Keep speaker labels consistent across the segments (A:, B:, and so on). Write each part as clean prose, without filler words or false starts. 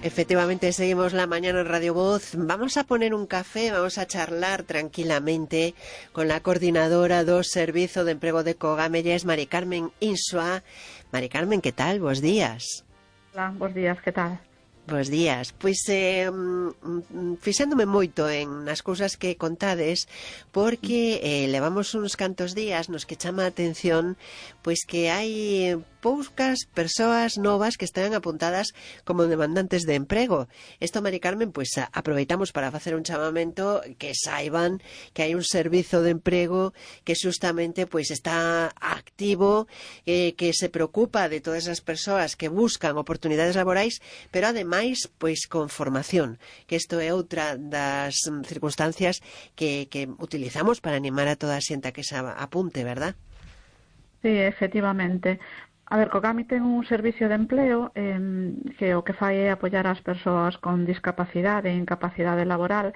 A: Efectivamente, seguimos la mañana en Radio Voz. Vamos a poner un café, vamos a charlar tranquilamente con la coordinadora do Servizo de Emprego de Cogamelles, Mari Carmen Insua. Mari Carmen, que tal? Bos días.
B: Hola, bos días, que tal?
A: Bos días. Pois fixándome moito nas cousas que contades, porque levamos uns cantos días nos que chama a atención pois que hai poucas persoas novas que están apuntadas como demandantes de emprego. Isto, Mari Carmen, pois aproveitamos para facer un chamamento que saiban que hai un servizo de emprego que justamente pois está activo, que se preocupa de todas as persoas que buscan oportunidades laborais, pero ademais pois con formación, que isto é outra das circunstancias que utilizamos para animar a toda a xente a que se apunte, verdad?
B: Sí, efectivamente. A ver, Cogami ten un servicio de empleo que o que fai é apoiar as persoas con discapacidade e incapacidade laboral,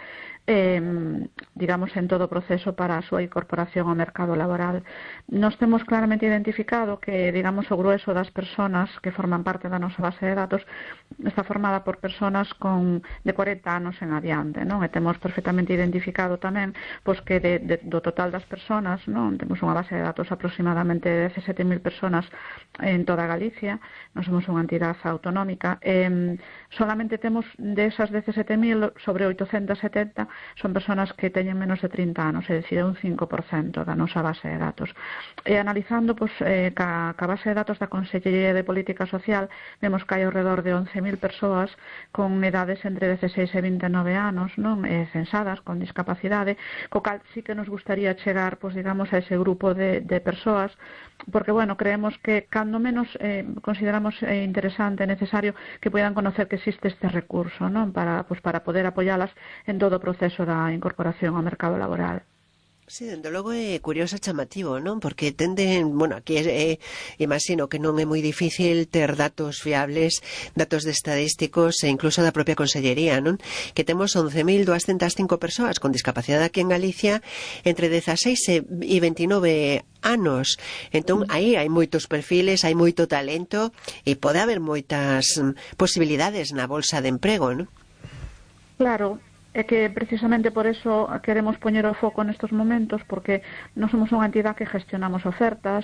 B: digamos, en todo o proceso para a súa incorporación ao mercado laboral. Nos temos claramente identificado que, digamos, o grueso das persoas que forman parte da nosa base de datos está formada por persoas de 40 anos en adiante, non? E temos perfectamente identificado tamén pois que do total das persoas, non? Temos unha base de datos aproximadamente de 17.000 persoas en toda Galicia, non somos unha entidade autonómica, solamente temos desas 17.000, sobre 870 son persoas que teñen menos de 30 anos, é dicir, un 5% da nosa base de datos. E analizando ca base de datos da Consellería de Política Social, vemos que hai ao redor de 11.000 persoas con edades entre 16 e 29 anos, non, censadas con discapacidade, co cal sí que nos gustaría chegar, digamos, a ese grupo de persoas, porque, bueno, creemos que cando menos consideramos interesante e necesario que poidan conocer que existe este recurso, non, para poder apoialas en todo o proceso da incorporación ao mercado laboral.
A: Sí, dende logo é curioso e chamativo, non? Porque aquí imagino que non é moi difícil ter datos fiables, datos estadísticos e incluso da propia Consellería, non? Que temos 11.205 persoas con discapacidade aquí en Galicia entre 16 e 29 anos. Entón, aí hai moitos perfiles, hai moito talento e pode haber moitas posibilidades na bolsa de emprego, non?
B: Claro. É que precisamente por eso queremos poñer o foco nestes momentos, porque non somos unha entidade que gestionamos ofertas,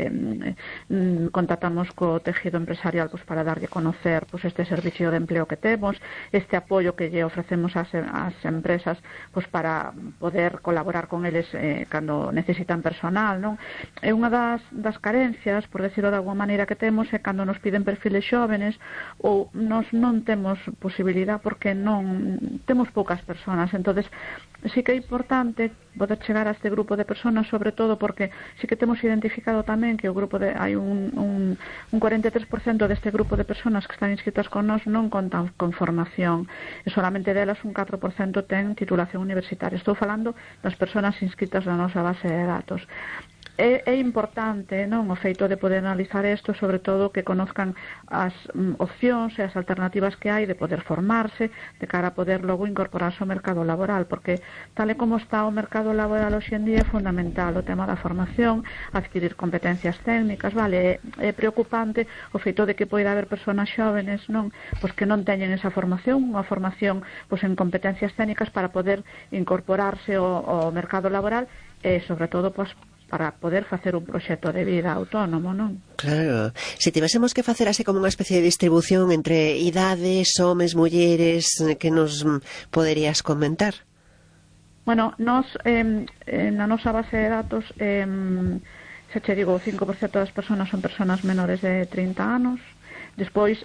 B: contactamos co tejido empresarial para darlle a conocer este servicio de empleo que temos, este apoio que lle ofrecemos ás empresas para poder colaborar con eles cando necesitan personal, non? É unha das carencias, por decirlo de alguma maneira, que temos é cando nos piden perfiles xóvenes ou nos non temos posibilidade porque non temos poucas persoas. Entonces sí que é importante poder chegar a este grupo de persoas, sobre todo porque sí que temos identificado tamén que o grupo hai un 43% deste grupo de persoas que están inscritas con nós non contan con formación e solamente delas un 4% ten titulación universitaria. Estou falando das persoas inscritas na nosa base de datos. É importante, non, o feito de poder analizar isto, sobre todo que conozcan as opcións e as alternativas que hai de poder formarse de cara a poder logo incorporarse ao mercado laboral, porque tal e como está o mercado laboral hoxe en día é fundamental o tema da formación, adquirir competencias técnicas, vale? É preocupante o feito de que poida haber persoas xóvenes, non, que non teñen esa formación, unha formación en competencias técnicas para poder incorporarse ao mercado laboral e, sobre todo, para poder facer un proxecto de vida autónomo, non?
A: Claro. Se tivésemos que facer así como unha especie de distribución entre idades, homes, mulleres, que nos poderías comentar?
B: Bueno, nos, na nosa base de datos, xa che digo, o 5% das persoas son persoas menores de 30 anos. Despois,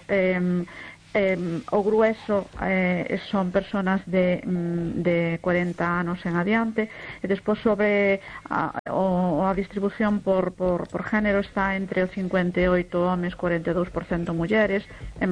B: o grueso son persoas de 40 anos en adiante, e despois sobre a distribución por género está entre o 58 homes, 42% mulleres,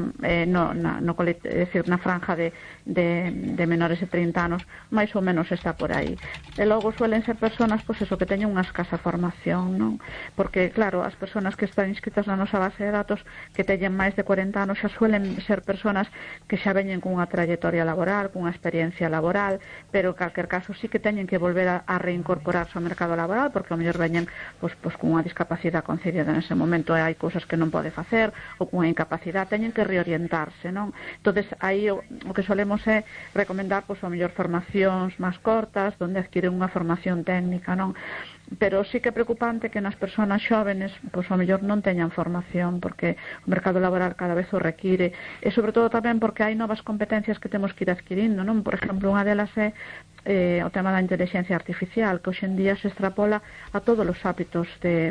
B: na franja de menores de 30 anos máis ou menos está por aí. E logo suelen ser persoas que teñen unha escasa formación, non? Porque claro, as persoas que están inscritas na nosa base de datos que teñen máis de 40 anos xa suelen ser persoas que xa veñen cunha trayectoria laboral, cunha experiencia laboral, pero en calquer caso sí que teñen que volver a reincorporarse ao mercado laboral, porque ao mellor veñen pois cunha discapacidade concedida nese momento e hai cousas que non pode facer, ou cunha incapacidade, teñen que reorientarse, non? Entonces aí o que solemos é recomendar pois ao mellor formacións máis cortas, onde adquiren unha formación técnica, non? Pero sí que é preocupante que nas persoas xóvenes pois ao mellor non teñan formación, porque o mercado laboral cada vez o require, e sobre todo tamén porque hai novas competencias que temos que ir adquirindo, non? Por exemplo, unha delas é o tema da inteligencia artificial, que hoxe en día se extrapola a todos os hábitos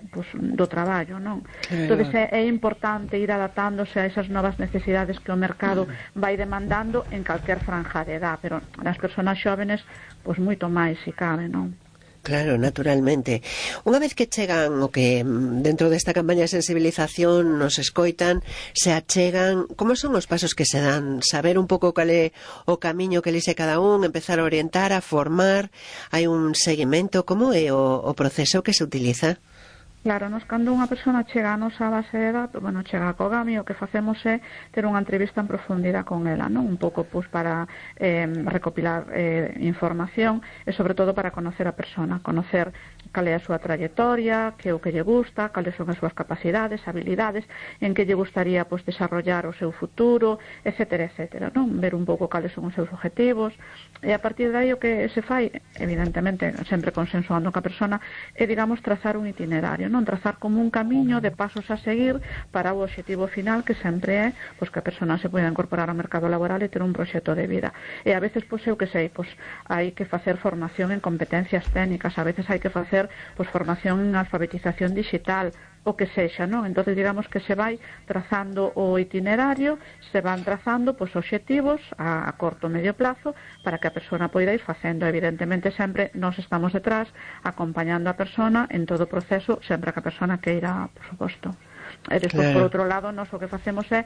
B: do traballo, non? Entón é importante ir adaptándose a esas novas necesidades que o mercado vai demandando en calquer franja de edad, pero nas persoas xóvenes pois moito máis se cabe, non?
A: Claro, naturalmente. Unha vez que chegan o que dentro desta campaña de sensibilización nos escoitan, se achegan, como son os pasos que se dan? Saber un pouco cal é o camiño que elixe cada un, empezar a orientar, a formar, hai un seguimento, como é o proceso que se utiliza?
B: Claro, nos cando unha persona chega a nosa base de datos, chega a Cogami, o que facemos é ter unha entrevista en profundidade con ela, non? Un pouco para recopilar información e sobre todo para conocer a persona, conocer cal é a súa trayectoria, que é o que lle gusta, cales son as súas capacidades, habilidades, en que lle gustaría desarrollar o seu futuro, etcétera, etcétera, non? Ver un pouco cales son os seus objetivos, e a partir de aí o que se fai, evidentemente, sempre consensuando ca persona, é, digamos, trazar un itinerario, non? Trazar como un camiño de pasos a seguir para o obxectivo final, que sempre é que a persona se poida incorporar ao mercado laboral e ter un proxecto de vida. E a veces, eu que sei, hai que facer formación en competencias técnicas, a veces hai que facer formación en alfabetización digital, o que sexa, non? Entonces, digamos que se vai trazando o itinerario, se van trazando obxectivos a corto e medio plazo para que a persona poida ir facendo. Evidentemente, sempre nós estamos detrás acompañando a persona en todo o proceso, sempre que a persona queira, por suposto. E despois, por outro lado, nós o que facemos é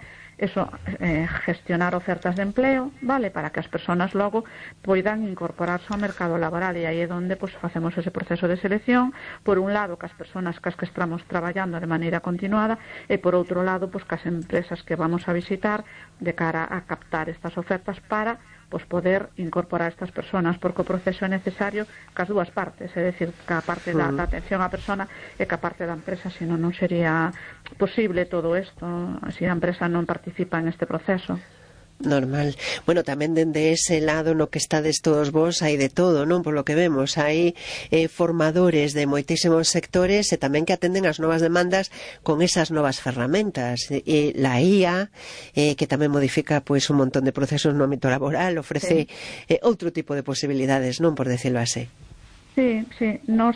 B: gestionar ofertas de empleo, vale, para que as persoas logo poidan incorporarse ao mercado laboral, e aí é onde facemos ese proceso de selección, por un lado, que as persoas cas que estamos traballando de maneira continuada, e por outro lado, que as empresas que vamos a visitar de cara a captar estas ofertas para poder incorporar estas persoas, porque o proceso é necesario cas dúas partes, é dicir, ca parte da atención á persona e ca parte da empresa, senón non sería posible todo isto se a empresa non participa en este proceso.
A: Normal. Bueno, tamén dende ese lado no que estades todos vos hai de todo, non? Por lo que vemos, hai formadores de moitísimos sectores e tamén que atenden as novas demandas con esas novas ferramentas. La IA, que tamén modifica un montón de procesos no ámbito laboral, ofrece outro tipo de posibilidades, non? Por decirlo así.
B: Sí, nos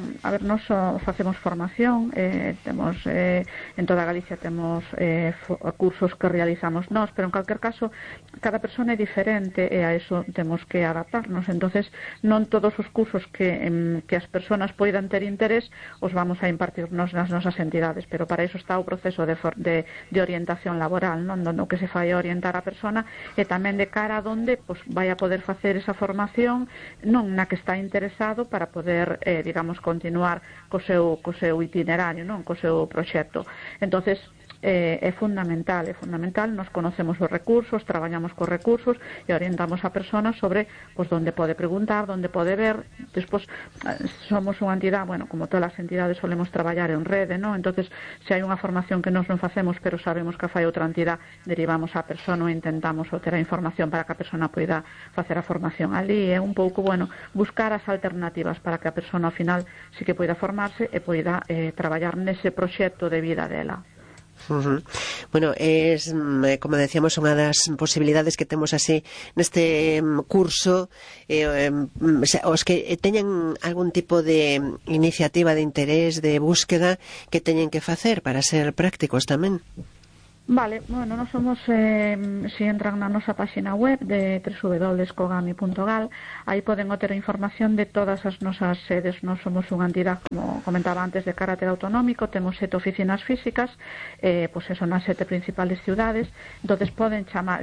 B: facemos formación, temos en toda Galicia temos cursos que realizamos nós, pero en calquer caso cada persona é diferente e a eso temos que adaptarnos. Entonces non todos os cursos que as persoas poidan ter interés os vamos a impartirnos nas nosas entidades, pero para iso está o proceso de orientación laboral, non? Donde o que se fai é orientar a persona e tamén de cara a donde vai a poder facer esa formación, non na que está interesado, para poder, digamos, continuar co seu itinerario, non? Co seu proxecto. Entonces, é fundamental, nos conocemos os recursos, traballamos cos recursos e orientamos a persona sobre onde pode preguntar, onde pode ver. Despois, somos unha entidade, como todas as entidades solemos traballar en rede, non? Entonces, se hai unha formación que nós non facemos, pero sabemos que fai outra entidade, derivamos a persona ou intentamos ter a información para que a persona poida facer a formación ali. É un pouco, buscar as alternativas para que a persona ao final sí que poida formarse e poida traballar nese proxecto de vida dela.
A: Bueno, es, como decíamos, unha das posibilidades que temos así neste curso, os que teñen algún tipo de iniciativa de interés, de búsqueda, que teñen que facer para ser prácticos tamén.
B: Vale, nós somos, se entran na nosa página web de www.cogami.gal, aí poden obter información de todas as nosas sedes. Nós somos unha entidade, como comentaba antes, de carácter autonómico, temos 7 oficinas físicas, nas 7 principales ciudades. Entonces poden chamar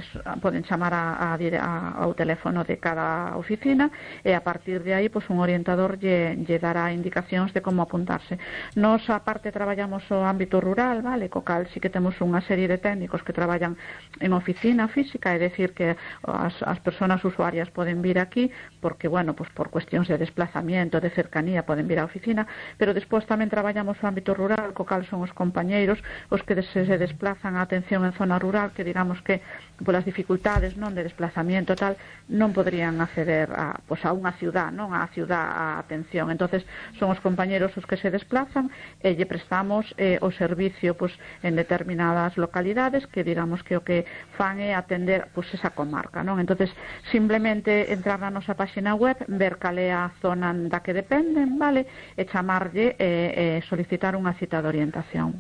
B: ao teléfono de cada oficina e a partir de aí un orientador lle dará indicacións de como apuntarse. Nós, aparte, traballamos o ámbito rural, vale, co cal sí que temos unha serie de técnicos que traballan en oficina física, é dicir que as persoas usuarias poden vir aquí porque, bueno, pues por cuestións de desplazamiento, de cercanía, poden vir á oficina, pero despois tamén traballamos o ámbito rural, co cal son os compañeiros os que se desplazan a atención en zona rural, que digamos que polas dificultades, non, de desplazamiento tal, non podrían acceder a unha ciudad, non, a ciudad a atención. Entonces son os compañeros os que se desplazan e lle prestamos o servicio en determinadas localidades que digamos que o que fan é atender esa comarca, non? Entonces simplemente entrar na nosa página web, ver cal é a zona da que dependen, vale, e chamarlle e solicitar unha cita de orientación.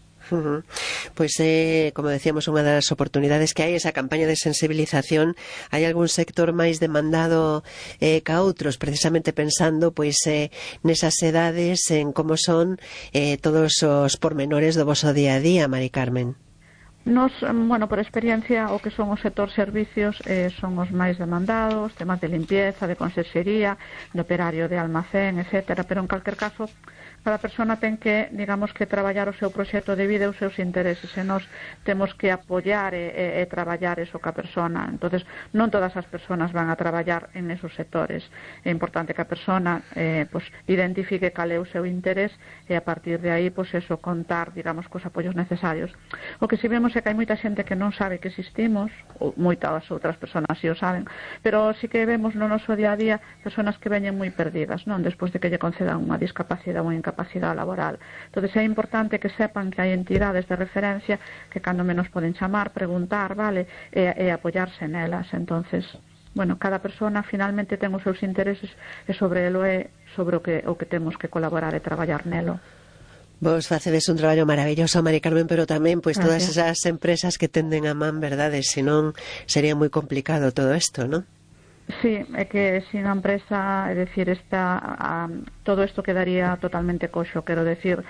A: Pois como decíamos, unha das oportunidades que hai esa campaña de sensibilización. Hai algún sector máis demandado ca outros, precisamente pensando nesas edades, en como son todos os pormenores do voso día a día, Mari Carmen.
B: Nos, por experiencia, o que son os sector servicios son os máis demandados, temas de limpieza, de conserxería, de operario de almacén, etcétera, pero en calquer caso cada persona ten que, digamos, que traballar o seu proxecto de vida e os seus intereses, e nós temos que apoiar e traballar eso ca persona. Entonces, non todas as persoas van a traballar en esos sectores. É importante que a persona identifique cal é o seu interés e a partir de aí, eso, contar, digamos, cos apoios necesarios. O que si vemos é que hai moita xente que non sabe que existimos, ou moitas outras persoas si o saben, pero sí que vemos no noso día a día persoas que veñen moi perdidas, non, despois de que lle concedan unha discapacidade ou incapacidade laboral. Entonces é importante que sepan que hai entidades de referencia que cando menos poden chamar, preguntar, vale, e apoiarse nelas. Entonces, cada persona finalmente ten os seus intereses e sobre elo é sobre o que temos que colaborar e traballar nelo.
A: Vos facedes un traballo maravilloso, Mari Carmen, pero tamén todas esas empresas que tenden a man, verdade? Senón sería moi complicado todo isto, non?
B: Sí, é que sin a empresa, é dicir, todo isto quedaría totalmente coxo, quero decir,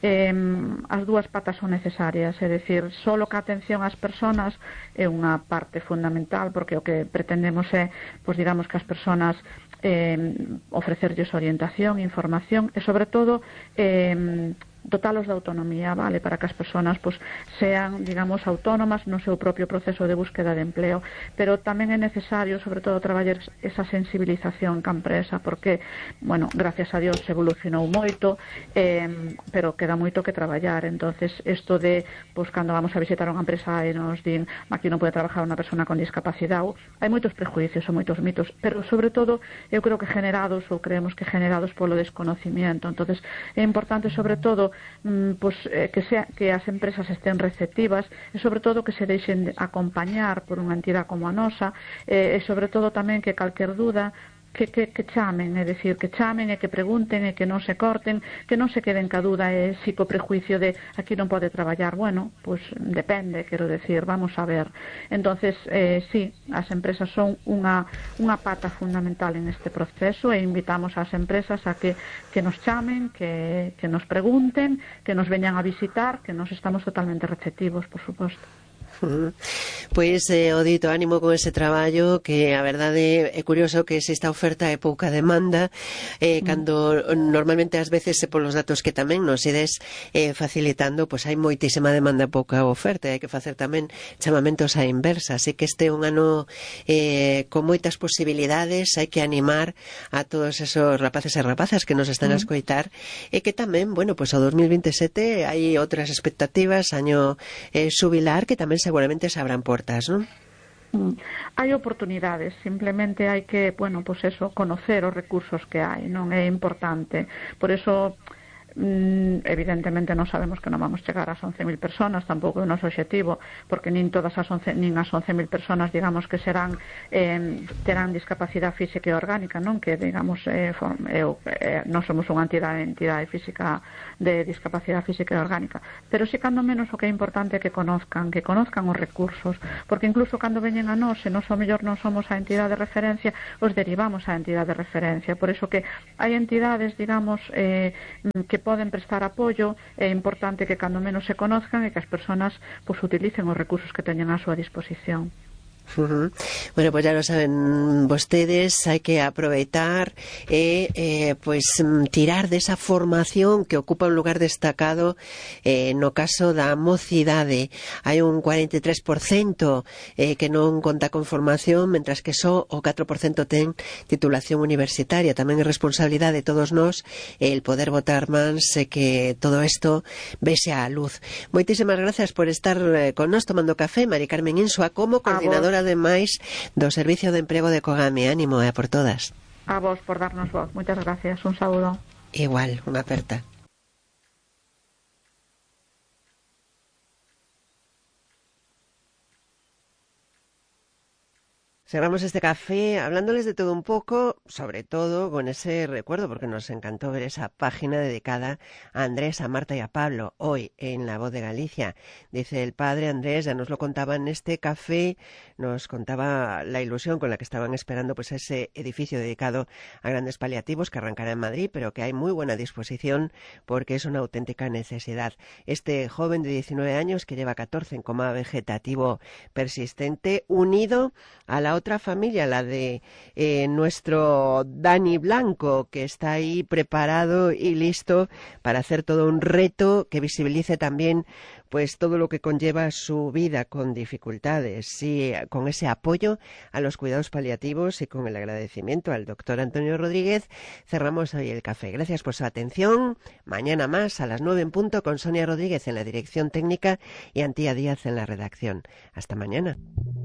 B: as dúas patas son necesarias, é dicir, solo que a atención ás persoas é unha parte fundamental, porque o que pretendemos é, digamos, que as persoas ofrecerlles orientación, información e, sobre todo, dotalos de autonomía, vale, para que as persoas sean, digamos, autónomas no seu propio proceso de búsqueda de empleo, pero tamén é necesario, sobre todo, traballar esa sensibilización ca empresa, porque, gracias a Dios evolucionou moito, pero queda moito que traballar. Entonces, isto de, cando vamos a visitar unha empresa e nos din aquí non pode trabajar unha persona con discapacidade, hai moitos prejuicios ou moitos mitos, pero, sobre todo, eu creo que creemos que generados polo desconocimiento. Entonces, é importante, sobre todo, que as empresas estén receptivas e, sobre todo, que se deixen acompañar por unha entidade como a nosa e, sobre todo, tamén que calquer dúda que chamen, é dicir, que chamen e que pregunten e que non se corten, que non se queden ca dúda e si co prejuicio de aquí non pode traballar. Depende, quero decir, vamos a ver. Entonces, sí, as empresas son unha pata fundamental en este proceso e invitamos ás empresas a que nos chamen, que nos pregunten, que nos veñan a visitar, que nos estamos totalmente receptivos, por suposto.
A: Pois o dito ánimo con ese traballo, que a verdade é curioso que exista oferta e pouca demanda, cando normalmente ás veces polos datos que tamén nos ides facilitando, hai moitísima demanda e pouca oferta, e hai que facer tamén chamamentos á inversa, así que este é un ano con moitas posibilidades. Hai que animar a todos esos rapaces e rapazas que nos están a escoitar, e que tamén, o 2027 hai outras expectativas, año xubilar, que tamén seguramente se abran portas, non?
B: Hai oportunidades, simplemente hai que, conocer os recursos que hai, non é importante. Por eso, evidentemente non sabemos que non vamos chegar ás 11.000 personas, tampouco é o noso objetivo, porque nin as 11.000 personas, digamos, que terán discapacidade física e orgánica, non? Que, digamos, non somos unha entidade física de discapacidade física e orgánica, pero si cando menos o que é importante é que conozcan os recursos, porque incluso cando veñen a nós, se nós ao mellor non somos a entidade de referencia, os derivamos á entidade de referencia. Por iso que hai entidades, digamos, que poden prestar apoio. É importante que cando menos se conozcan e que as persoas utilicen os recursos que teñen á súa disposición.
A: Bueno, pues ya lo saben vostedes, hai que aproveitar e tirar desa formación que ocupa un lugar destacado no caso da mocidade. Hai un 43% que non conta con formación, mentras que só o 4% ten titulación universitaria. Tamén é responsabilidade de todos nós el poder botar mans e que todo isto vese á luz. Moitísimas gracias por estar con nós tomando café, Mari Carmen Insua, como coordinadora ademais do Servicio de Emprego de Cogame. Ánimo, por todas.
B: A vos por darnos voz. Muchas gracias. Un saludo.
A: Igual, unha aperta. Cerramos este café hablándoles de todo un poco, sobre todo con ese recuerdo, porque nos encantó ver esa página dedicada a Andrés, a Marta y a Pablo, hoy en La Voz de Galicia. Dice el padre Andrés, ya nos lo contaba en este café, nos contaba la ilusión con la que estaban esperando pues ese edificio dedicado a grandes paliativos que arrancará en Madrid, pero que hay muy buena disposición porque es una auténtica necesidad. Este joven de 19 años que lleva 14 en coma vegetativo persistente, unido a la otra familia, la de nuestro Dani Blanco, que está ahí preparado y listo para hacer todo un reto que visibilice también pues todo lo que conlleva su vida con dificultades, y con ese apoyo a los cuidados paliativos y con el agradecimiento al doctor Antonio Rodríguez cerramos hoy el café. Gracias por su atención. Mañana más a las 9 en punto con Sonia Rodríguez en la dirección técnica y Antía Díaz en la redacción. Hasta mañana.